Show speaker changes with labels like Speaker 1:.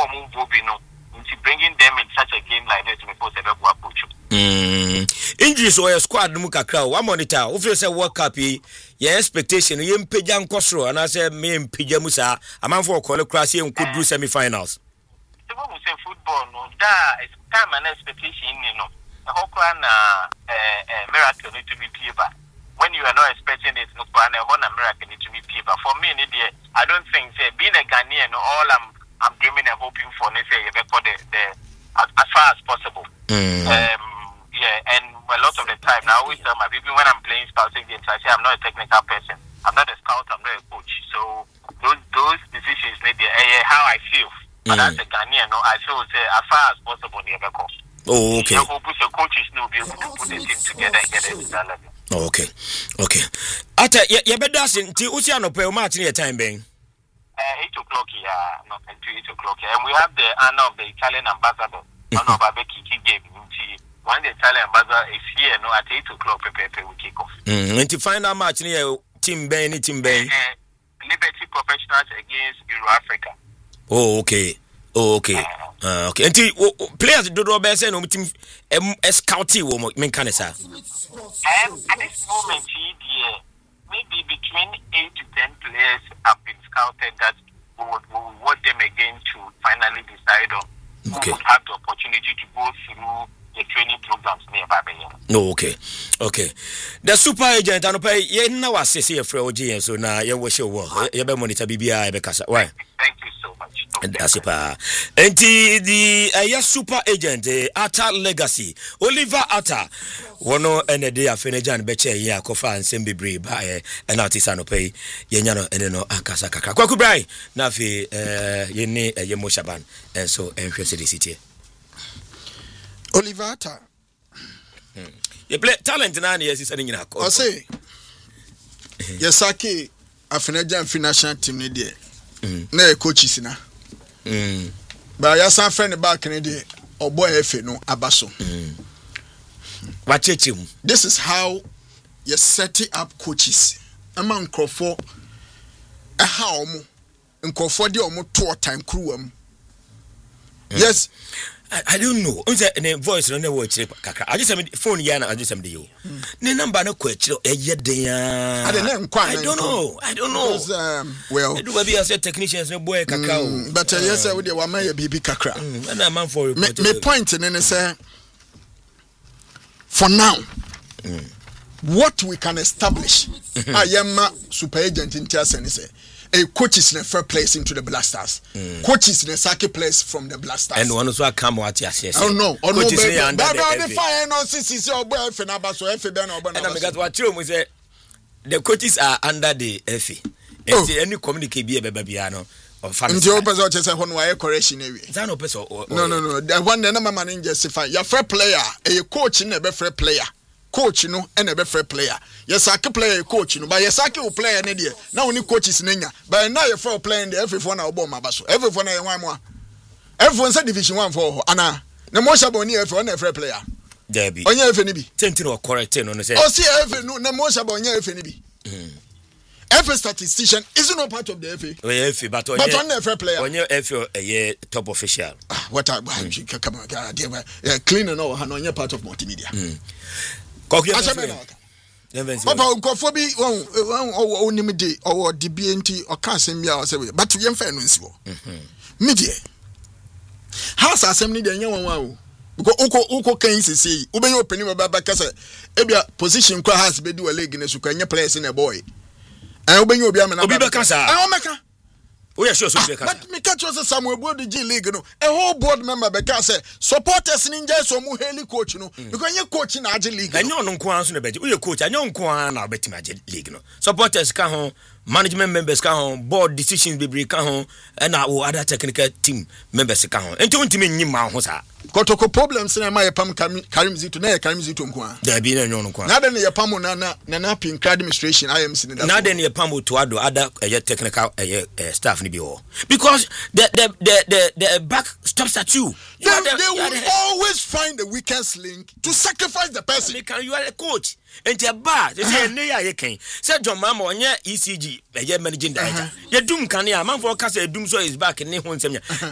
Speaker 1: move Bobino into bringing them in such a game like this before they go approach.
Speaker 2: Injuries or squad Mukakra, one monitor, who say World Cup, your expectation, you Pijan Cosro, and I say me and Pijamusa, a man for Colocracy and could do semi-finals.
Speaker 1: The one who say football, no, that is time and expectation, you know. The whole miracle need to be paper. When you are not expecting it, no, and a miracle need to be paper. For me, I don't think being a Ghanaian, all I'm dreaming and hoping for, let's say, as far as possible. Yeah, and a lot of the time, I always tell my people when I'm playing scouting games, I say I'm not a technical person. I'm not a scout, I'm not a coach. So those decisions need how I feel. But as a Ghanaian, I feel as far as possible near the coach.
Speaker 2: Oh, okay.
Speaker 1: The coaches will be able to put the team together and get it to that level.
Speaker 2: Oh, okay. Ata, you better ask until Usiano Peo Martin time being
Speaker 1: 8 o'clock here, not until 8 o'clock here. And we have the honor of the Italian ambassador, honor of Abeki game. When the Italian ambassador is here, no, at 8 o'clock, we kick off.
Speaker 2: And to find out match near Team Bain.
Speaker 1: Liberty Professionals against Euro Africa.
Speaker 2: Oh, okay. Okay. Until players do the best and team scouty woman can say.
Speaker 1: At this moment, maybe between 8 to 10 players have been scouted that we will watch them again to finally decide on who would have the opportunity to go through the training programs nearby.
Speaker 2: No, okay. The super agent, and pay ye now assess here for OG, so now you wish you were. You better monitor BBI because why?
Speaker 1: Thank you so much.
Speaker 2: And that's it. And the super agent, Atta Legacy, Oliver Atta, one and a day of Fenejan Beche, ya Kofa and Sembi by an artist and pay Yenano and no Akasaka. Kwakubrai, Nafi, Yene, Yemoshaban, and so interested the city.
Speaker 3: Oliver Atta.
Speaker 2: You play talent in 9 years, is in a course.
Speaker 3: I say, Yasaki, a Fenejan financial team, no coaches now. But I saw friend back in the day, or boy, if no abaso. This is how you set up coaches. Among Crawford, a how and Crawford, the almost 2 time crew. Yes.
Speaker 2: I don't know. The voice on the word. I just have phone Yana. I just have you. The number no question. I don't know. Well, do we be technicians no boy cacao? But
Speaker 3: yes, I would have my baby cacao.
Speaker 2: And I'm man for
Speaker 3: me point and then say for now. What we can establish, I am super agent in Tiasen say. A coach is in a fair place into the Blasters. Coach is in a Saki place from the Blasters.
Speaker 2: And one also come what yes.
Speaker 3: Oh no, oh no,
Speaker 2: baby.
Speaker 3: The fire no CC or boy Fenabaso FB no
Speaker 2: Bonaba. And I got what you say. The coaches are under the FA. And any communicate be a babiano or family. And the opposite just a one wire correction area. No. The one the number man justify. Your fair player, a coach in a fair player. Coach no and a fair player. Yes, I can play a coach, but yes, I can play an idiot. Now only coaches in India. But now you're for playing the everyone out bomb basso. Everyone I want more. Everyone's a division 1 for Anna. No more Saboni for a fair player. Debbie.
Speaker 3: On your FNB.
Speaker 2: Tentin or correct on the same.
Speaker 3: Oh, see, no more Saboni FNB. Every statistician isn't no part of the FA.
Speaker 2: But on
Speaker 3: the fair player.
Speaker 2: On your FA, a top official.
Speaker 3: What I come on, clean and all, on your part of multimedia. Papa Kofobi on nimidi or DBNT or Casimia or say, but to young fans. Media House Assembly, the young one. Uko Kainsi see, Uben opening about Bacassa, Ebia position has be do a leg in a Sukanya place in a boy. And Uben Obiaman Bacassa. Oh, Mecca. We are sure. But me catch us somewhere board the G League, a whole board member because supporters ninja so muheli coach no because you coach in G League. I know no kwan so bet. We coach, I know kwan na bet G League no. Supporters can home, management members can home, board decisions be can home, and our other technical team members can home. And to me nyima ho sa. Kotoko problems na my pam Karim Zito na Karim Zito nkwa. There be no nkwa. Na den ye pam na pin administration IMC na. Na den ye pam to other technical staff ni bi ho. Because the back stops at you. They will always find the weakest link to sacrifice the person. You are a coach. And your bar, they say, Nea, you can. Said John Mamma on your ECG, a managing director. Your doom can, man for Casa Doom so is back in Nihon.